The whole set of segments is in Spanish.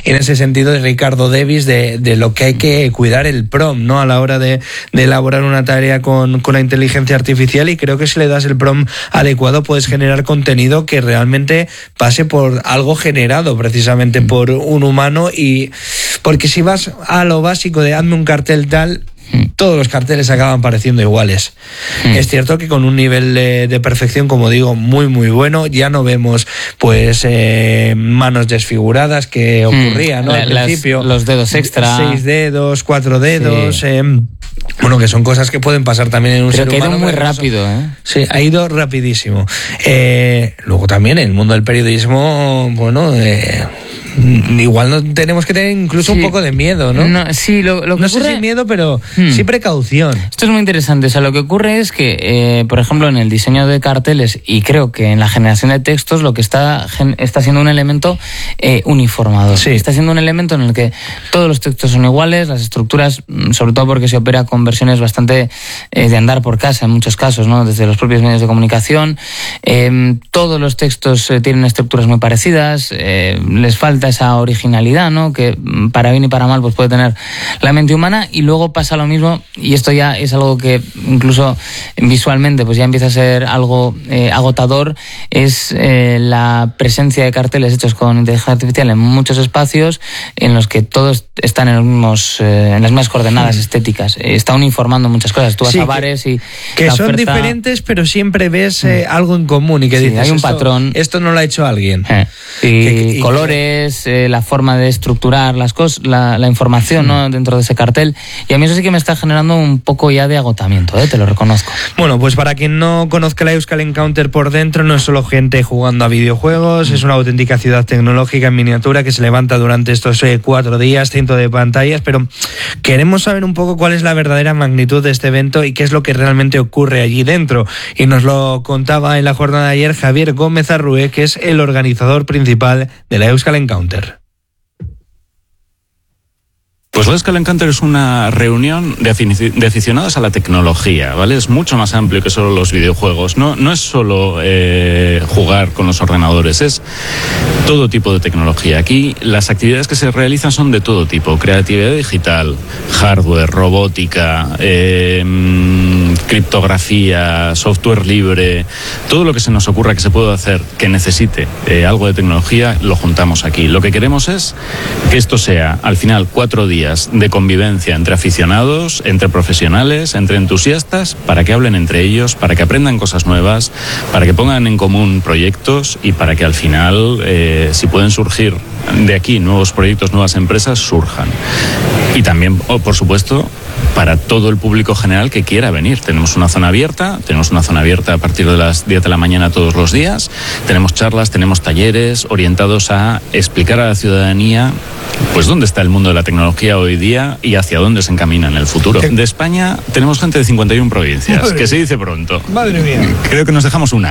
Y en ese sentido es Ricardo Davis de lo que hay que cuidar el prompt, ¿no? A la hora de elaborar una tarea con la inteligencia artificial, y creo que si le das el prompt adecuado puedes generar contenido que realmente pase por algo generado precisamente por un humano, y porque si vas a lo básico de hazme un cartel tal, todos los carteles acaban pareciendo iguales. Es cierto que con un nivel de perfección, como digo, muy muy bueno. Ya no vemos pues manos desfiguradas que ocurría, ¿no? Al principio los dedos extra, 6 dedos, 4 dedos, sí. Bueno, que son cosas que pueden pasar también en un ser humano. Pero que ha ido muy rápido, Sí, ha ido rapidísimo. Luego también en el mundo del periodismo, bueno, igual no tenemos que tener incluso un poco de miedo, ¿no? No, sí, lo que no ocurre... sé si miedo, pero sí precaución. Esto es muy interesante. O sea, lo que ocurre es que, por ejemplo, en el diseño de carteles, y creo que en la generación de textos, lo que está siendo un elemento uniformador. Sí. Está siendo un elemento en el que todos los textos son iguales, las estructuras, sobre todo porque se opera con versiones bastante de andar por casa en muchos casos, ¿no? Desde los propios medios de comunicación. Todos los textos tienen estructuras muy parecidas, les falta esa originalidad, ¿no? Que para bien y para mal pues puede tener la mente humana. Y luego pasa lo mismo, y esto ya es algo que incluso visualmente pues ya empieza a ser algo agotador, es la presencia de carteles hechos con inteligencia artificial en muchos espacios en los que todos están en las mismas coordenadas estéticas. Está uniformando muchas cosas. Tú vas a bares y que son diferentes, pero siempre ves algo en común, y que dices, hay un patrón. Esto no lo ha hecho alguien. Y colores, la forma de estructurar las cosas, la información, ¿no? Dentro de ese cartel. Y a mí eso sí que me está generando un poco ya de agotamiento, te lo reconozco. Bueno, pues para quien no conozca la Euskal Encounter por dentro, no es solo gente jugando a videojuegos, es una auténtica ciudad tecnológica en miniatura que se levanta durante estos 4 días, 100 de pantallas, pero queremos saber un poco cuál es la verdadera magnitud de este evento y qué es lo que realmente ocurre allí dentro. Y nos lo contaba en la jornada de ayer Javier Gómez Arrué, que es el organizador principal de la Euskal Encounter. Pues la Euskal Encounter es una reunión de aficionados a la tecnología, ¿vale? Es mucho más amplio que solo los videojuegos. No es solo jugar con los ordenadores, es todo tipo de tecnología. Aquí las actividades que se realizan son de todo tipo: creatividad digital, hardware, robótica, criptografía, software libre, todo lo que se nos ocurra que se pueda hacer que necesite algo de tecnología, lo juntamos aquí. Lo que queremos es que esto sea, al final, 4 días de convivencia entre aficionados, entre profesionales, entre entusiastas, para que hablen entre ellos, para que aprendan cosas nuevas, para que pongan en común proyectos, y para que al final, si pueden surgir de aquí nuevos proyectos, nuevas empresas, surjan. Y también, por supuesto, para todo el público general que quiera venir. Tenemos una zona abierta a partir de las 10 de la mañana todos los días. Tenemos charlas, tenemos talleres orientados a explicar a la ciudadanía pues dónde está el mundo de la tecnología hoy día y hacia dónde se encamina en el futuro. De España tenemos gente de 51 provincias, que se dice pronto. Madre mía. Creo que nos dejamos una.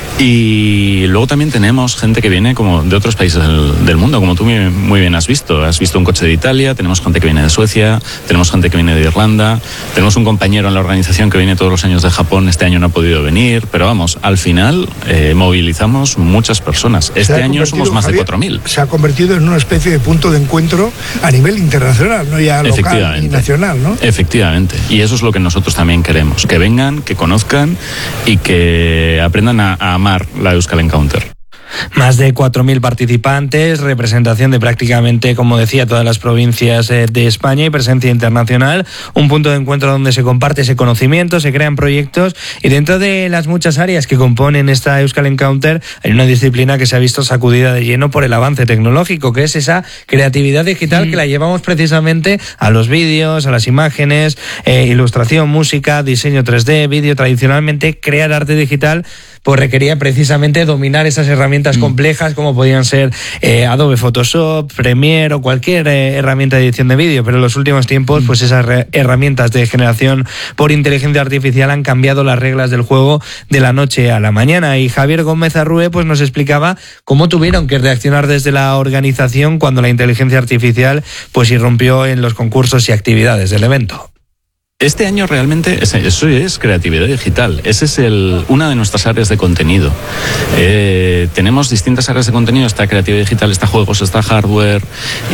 Y luego también tenemos gente que viene como de otros países del mundo, como tú muy bien has visto. Has visto un coche de Italia, tenemos gente que viene de Suecia, tenemos gente que viene de Irlanda, tenemos un compañero en la organización que viene todos los años de Japón. Este año no ha podido venir, pero vamos, al final movilizamos muchas personas. Este año somos más de 4.000. Se ha convertido en una especie de punto de encuentro a nivel internacional, no ya local y nacional, ¿no? Efectivamente, y eso es lo que nosotros también queremos, que vengan, que conozcan y que aprendan a amar la Euskal Encounter. Más de 4.000 participantes, representación de prácticamente, como decía, todas las provincias de España y presencia internacional, un punto de encuentro donde se comparte ese conocimiento, se crean proyectos, y dentro de las muchas áreas que componen esta Euskal Encounter hay una disciplina que se ha visto sacudida de lleno por el avance tecnológico, que es esa creatividad digital que la llevamos precisamente a los vídeos, a las imágenes, ilustración, música, diseño 3D, vídeo. Tradicionalmente crear arte digital pues requería precisamente dominar esas herramientas complejas como podían ser Adobe Photoshop, Premiere o cualquier herramienta de edición de vídeo, pero en los últimos tiempos pues esas herramientas de generación por inteligencia artificial han cambiado las reglas del juego de la noche a la mañana. Y Javier Gómez Arrué pues nos explicaba cómo tuvieron que reaccionar desde la organización cuando la inteligencia artificial pues irrumpió en los concursos y actividades del evento. Este año realmente eso es creatividad digital. Esa es una de nuestras áreas de contenido. Tenemos distintas áreas de contenido. Está creatividad digital, está juegos, está hardware